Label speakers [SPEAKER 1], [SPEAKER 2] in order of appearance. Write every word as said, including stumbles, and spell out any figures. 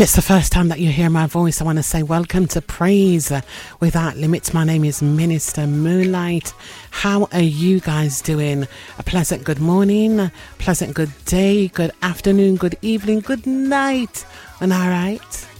[SPEAKER 1] it's the first time that you hear my voice, I want to say welcome to Praise Without Limits. My name is Minister Moonlight. How are you guys doing? A pleasant good morning, pleasant good day, good afternoon, good evening, good night. And all right.